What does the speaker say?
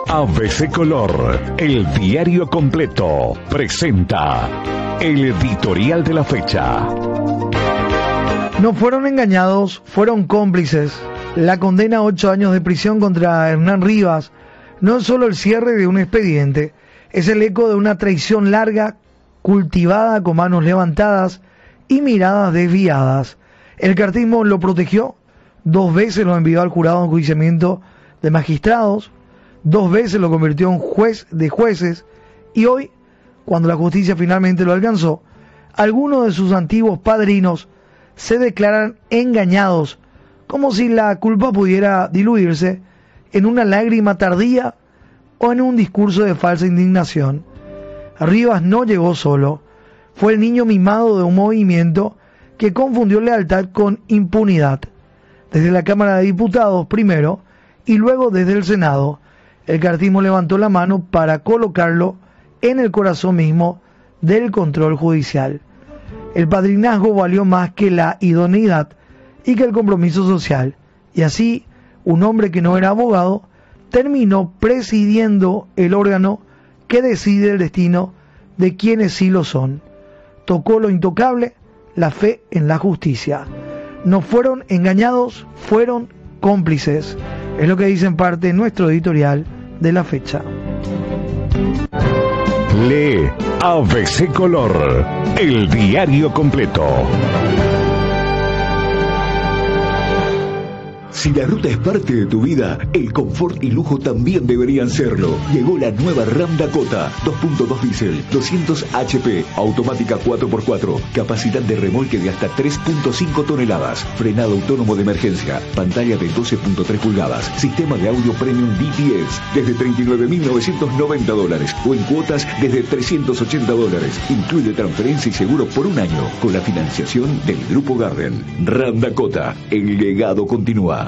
ABC Color, el diario completo, presenta el editorial de la fecha. No fueron engañados, fueron cómplices. La condena a 8 años de prisión contra Hernán Rivas no es solo el cierre de un expediente, es el eco de una traición larga, cultivada con manos levantadas y miradas desviadas. El cartismo lo protegió, 2 veces lo envió al jurado de enjuiciamiento de magistrados, 2 veces lo convirtió en juez de jueces, y hoy, cuando la justicia finalmente lo alcanzó, algunos de sus antiguos padrinos se declaran engañados, como si la culpa pudiera diluirse en una lágrima tardía o en un discurso de falsa indignación. Rivas no llegó solo, fue el niño mimado de un movimiento que confundió lealtad con impunidad. Desde la Cámara de Diputados primero y luego desde el Senado, el cartismo levantó la mano para colocarlo en el corazón mismo del control judicial. El padrinazgo valió más que la idoneidad y que el compromiso social, y así un hombre que no era abogado terminó presidiendo el órgano que decide el destino de quienes sí lo son. Tocó lo intocable, la fe en la justicia. No fueron engañados, fueron cómplices. Es lo que dice en parte nuestro editorial de la fecha. Lee ABC Color, el diario completo. Si la ruta es parte de tu vida, el confort y lujo también deberían serlo. Llegó la nueva Ram Dakota, 2.2 diésel, 200 HP, automática 4x4, capacidad de remolque de hasta 3.5 toneladas, frenado autónomo de emergencia, pantalla de 12.3 pulgadas, sistema de audio premium DTS, desde $39.990 o en cuotas desde $380. Incluye transferencia y seguro por 1 año con la financiación del Grupo Garden. Ram Dakota, el legado continúa.